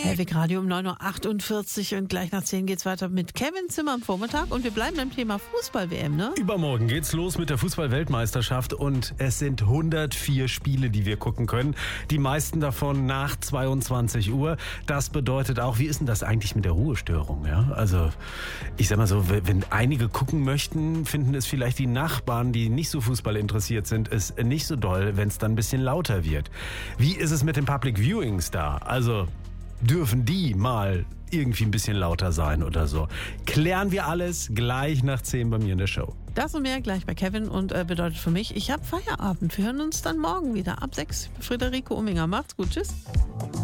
Hellwig Radio um 9.48 Uhr und gleich nach 10 geht's weiter mit Kevin Zimmer am Vormittag und wir bleiben beim Thema Fußball-WM, ne? Übermorgen geht's los mit der Fußball-Weltmeisterschaft und es sind 104 Spiele, die wir gucken können. Die meisten davon nach 22 Uhr. Das bedeutet auch, wie ist denn das eigentlich mit der Ruhestörung? Ja? Also ich sag mal so, wenn einige gucken möchten, finden es vielleicht die Nachbarn, die nicht so Fußball interessiert sind, es nicht so doll, wenn es dann ein bisschen lauter wird. Wie ist es mit den Public Viewings da? Also dürfen die mal irgendwie ein bisschen lauter sein oder so? Klären wir alles gleich nach 10 bei mir in der Show. Das und mehr gleich bei Kevin und bedeutet für mich, ich habe Feierabend. Wir hören uns dann morgen wieder ab 6. Friederike Umminger. Macht's gut, tschüss.